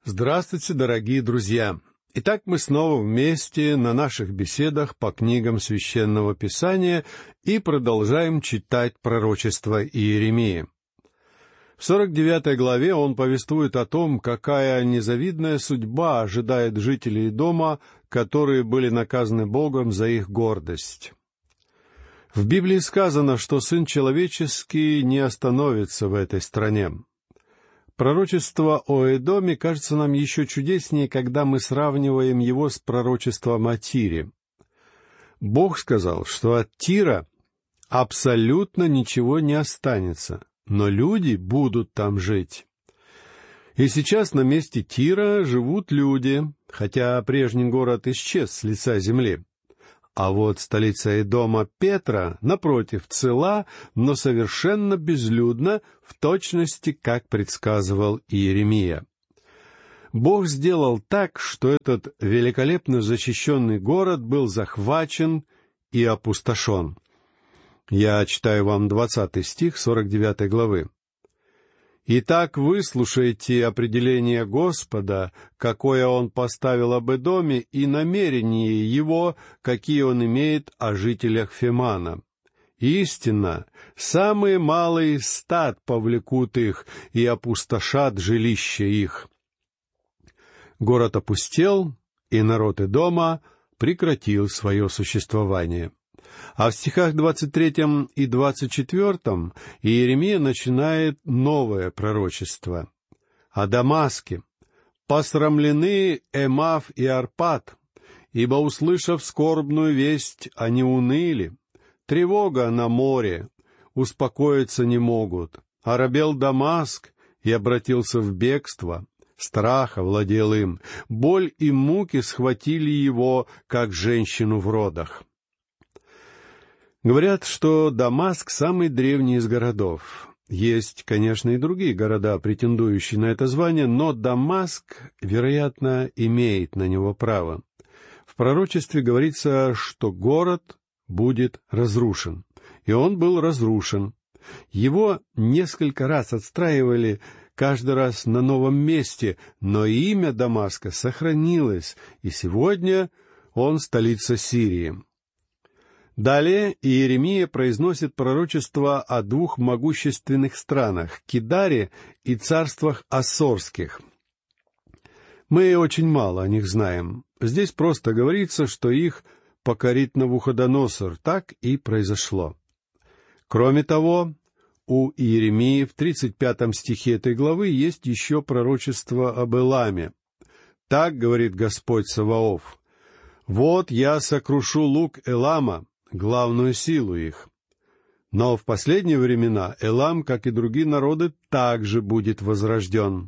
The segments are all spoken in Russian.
Здравствуйте, дорогие друзья! Итак, мы снова вместе на наших беседах по книгам Священного Писания и продолжаем читать пророчество Иеремии. В 49 главе он повествует о том, какая незавидная судьба ожидает жителей дома, которые были наказаны Богом за их гордость. В Библии сказано, что Сын Человеческий не остановится в этой стране. Пророчество о Эдоме кажется нам еще чудеснее, когда мы сравниваем его с пророчеством о Тире. Бог сказал, что от Тира абсолютно ничего не останется, но люди будут там жить. И сейчас на месте Тира живут люди, хотя прежний город исчез с лица земли. А вот столица Эдома Петра, напротив, цела, но совершенно безлюдна, в точности, как предсказывал Иеремия. Бог сделал так, что этот великолепно защищенный город был захвачен и опустошен. Я читаю вам 20 стих 49 главы. «Итак, выслушайте определение Господа, какое Он поставил об Эдоме, и намерения Его, какие Он имеет о жителях Фемана. Истинно, самые малые стад повлекут их и опустошат жилища их». Город опустел, и народ Эдома прекратил свое существование. А в стихах 23 и 24 Иеремия начинает новое пророчество. О Дамаске. «Посрамлены Эмав и Арпад, ибо, услышав скорбную весть, они уныли. Тревога на море, успокоиться не могут. Оробел Дамаск и обратился в бегство. Страх овладел им, боль и муки схватили его, как женщину в родах». Говорят, что Дамаск — самый древний из городов. Есть, конечно, и другие города, претендующие на это звание, но Дамаск, вероятно, имеет на него право. В пророчестве говорится, что город будет разрушен. И он был разрушен. Его несколько раз отстраивали, каждый раз на новом месте, но имя Дамаска сохранилось, и сегодня он столица Сирии. Далее Иеремия произносит пророчество о двух могущественных странах — Кидаре и царствах Ассорских. Мы очень мало о них знаем. Здесь просто говорится, что их покорит Навуходоносор. Так и произошло. Кроме того, у Иеремии в 35 стихе этой главы есть еще пророчество об Эламе. Так говорит Господь Саваоф: «Вот я сокрушу лук Элама, главную силу их». Но в последние времена Элам, как и другие народы, также будет возрожден.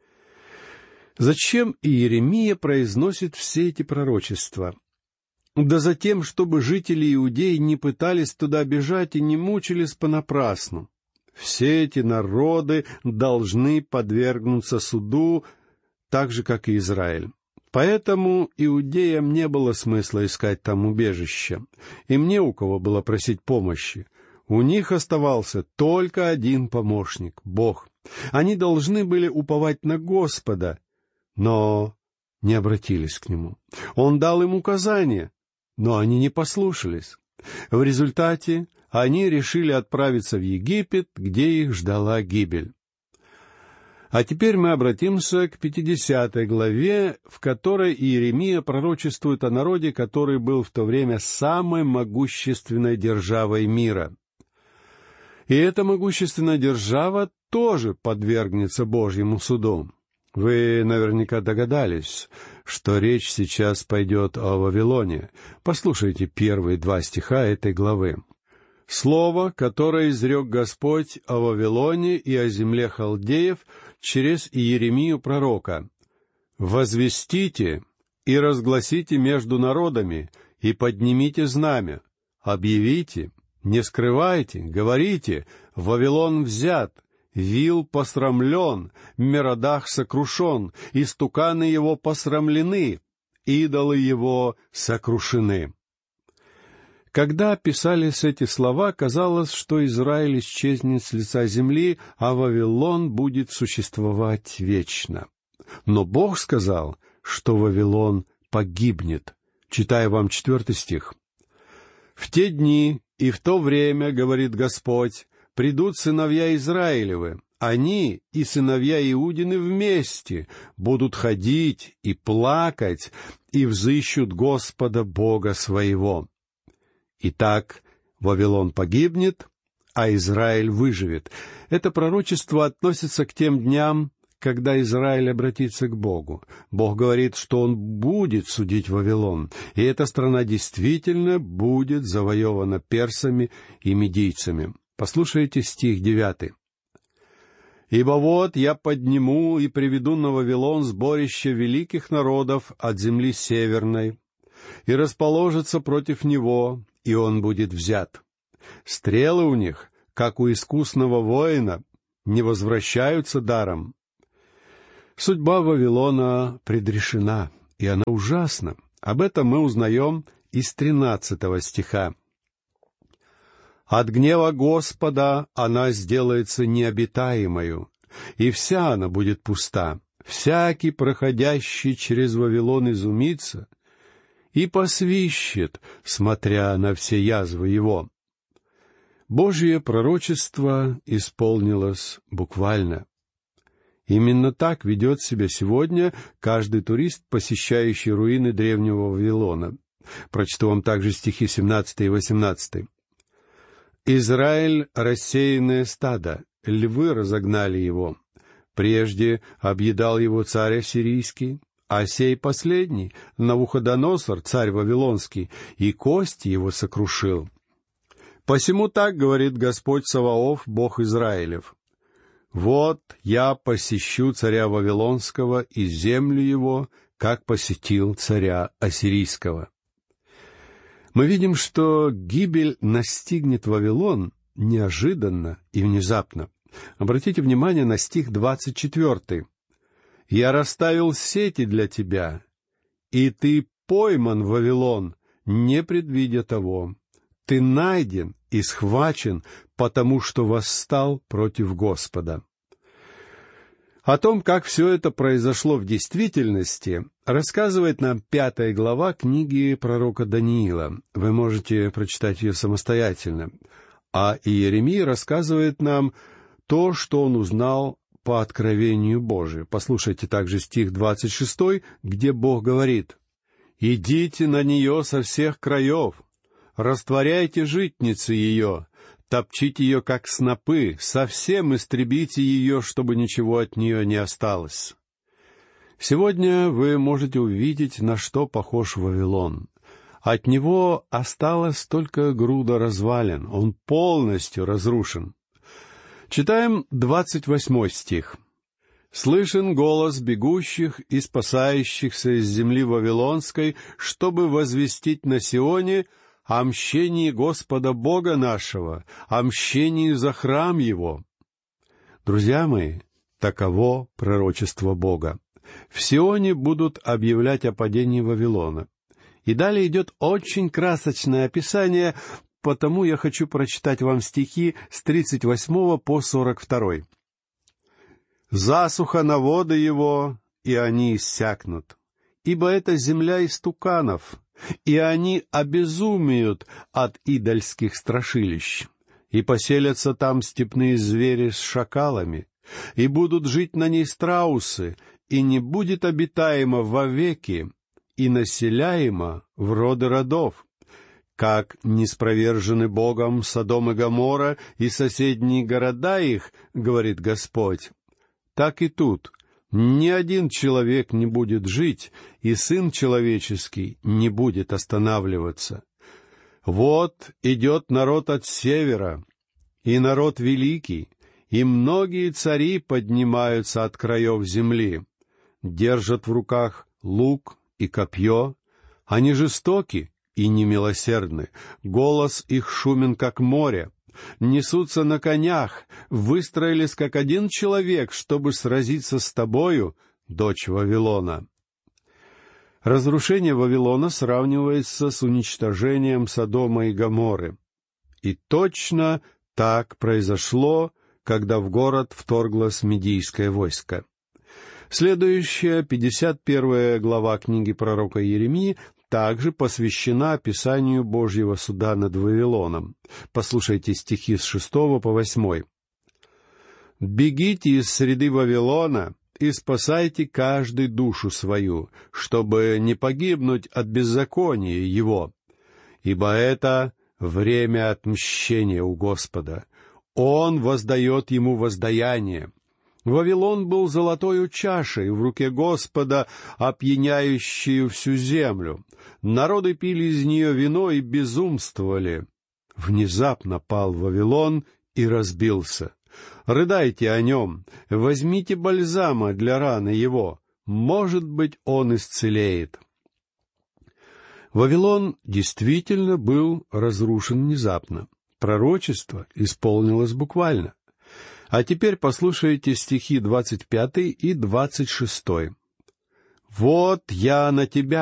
Зачем Иеремия произносит все эти пророчества? Да затем, чтобы жители Иудеи не пытались туда бежать и не мучились понапрасну. Все эти народы должны подвергнуться суду, так же, как и Израиль. Поэтому иудеям не было смысла искать там убежища. Им не у кого было просить помощи. У них оставался только один помощник — Бог. Они должны были уповать на Господа, но не обратились к Нему. Он дал им указания, но они не послушались. В результате они решили отправиться в Египет, где их ждала гибель. А теперь мы обратимся к 50 главе, в которой Иеремия пророчествует о народе, который был в то время самой могущественной державой мира. И эта могущественная держава тоже подвергнется Божьему суду. Вы наверняка догадались, что речь сейчас пойдет о Вавилоне. Послушайте первые 2 стиха этой главы. «Слово, которое изрек Господь о Вавилоне и о земле халдеев через Иеремию пророка. Возвестите и разгласите между народами, и поднимите знамя, объявите, не скрывайте, говорите: Вавилон взят, Вил посрамлен, Меродах сокрушен, истуканы его посрамлены, идолы его сокрушены». Когда писались эти слова, казалось, что Израиль исчезнет с лица земли, а Вавилон будет существовать вечно. Но Бог сказал, что Вавилон погибнет. Читаю вам 4 стих. «В те дни и в то время, говорит Господь, придут сыновья Израилевы, они и сыновья Иудины вместе будут ходить и плакать, и взыщут Господа Бога своего. Итак, Вавилон погибнет, а Израиль выживет». Это пророчество относится к тем дням, когда Израиль обратится к Богу. Бог говорит, что Он будет судить Вавилон, и эта страна действительно будет завоевана персами и медийцами. Послушайте стих 9. «Ибо вот я подниму и приведу на Вавилон сборище великих народов от земли северной, и расположится против него, и он будет взят. Стрелы у них, как у искусного воина, не возвращаются даром». Судьба Вавилона предрешена, и она ужасна. Об этом мы узнаем из 13 стиха. «От гнева Господа она сделается необитаемою, и вся она будет пуста. Всякий, проходящий через Вавилон, изумится и посвищет, смотря на все язвы его». Божье пророчество исполнилось буквально. Именно так ведет себя сегодня каждый турист, посещающий руины древнего Вавилона. Прочту вам также стихи 17 и 18. «Израиль — рассеянное стадо, львы разогнали его. Прежде объедал его царь ассирийский, а сей последний, Навуходоносор, царь вавилонский, и кости его сокрушил. Посему так говорит Господь Саваоф, Бог Израилев: вот я посещу царя Вавилонского и землю его, как посетил царя Ассирийского». Мы видим, что гибель настигнет Вавилон неожиданно и внезапно. Обратите внимание на стих 24. «Я расставил сети для тебя, и ты пойман, Вавилон, не предвидя того. Ты найден и схвачен, потому что восстал против Господа». О том, как все это произошло в действительности, рассказывает нам 5 глава книги пророка Даниила. Вы можете прочитать ее самостоятельно. А Иеремия рассказывает нам то, что он узнал по откровению Божию. Послушайте также стих 26, где Бог говорит: «Идите на нее со всех краев, растворяйте житницы ее, топчите ее, как снопы, совсем истребите ее, чтобы ничего от нее не осталось». Сегодня вы можете увидеть, на что похож Вавилон. От него осталась только груда развалин, он полностью разрушен. Читаем 28 стих. «Слышен голос бегущих и спасающихся из земли Вавилонской, чтобы возвестить на Сионе о мщении Господа Бога нашего, о мщении за храм Его». Друзья мои, таково пророчество Бога. В Сионе будут объявлять о падении Вавилона. И далее идет очень красочное описание, потому я хочу прочитать вам стихи с 38 по 42. «Засуха на воды его, и они иссякнут, ибо это земля истуканов, и они обезумеют от идольских страшилищ, и поселятся там степные звери с шакалами, и будут жить на ней страусы, и не будет обитаемо вовеки, и населяемо в роды родов. Как ниспровержены Богом Содом и Гоморра и соседние города их, говорит Господь, так и тут ни один человек не будет жить, и Сын Человеческий не будет останавливаться. Вот идет народ от севера, и народ великий, и многие цари поднимаются от краев земли, держат в руках лук и копье, они жестоки и немилосердны, голос их шумен, как море, несутся на конях, выстроились, как один человек, чтобы сразиться с тобою, дочь Вавилона». Разрушение Вавилона сравнивается с уничтожением Содома и Гоморры. И точно так произошло, когда в город вторглось медийское войско. Следующая, 51 глава книги пророка Иеремии, также посвящена описанию Божьего суда над Вавилоном. Послушайте стихи с 6 по 8. «Бегите из среды Вавилона и спасайте каждый душу свою, чтобы не погибнуть от беззакония его, ибо это время отмщения у Господа. Он воздает ему воздаяние. Вавилон был золотою чашей в руке Господа, опьяняющую всю землю. Народы пили из нее вино и безумствовали. Внезапно пал Вавилон и разбился. Рыдайте о нем, возьмите бальзама для раны его, может быть, он исцелеет». Вавилон действительно был разрушен внезапно. Пророчество исполнилось буквально. А теперь послушайте стихи 25 и 26. «Вот я на тебя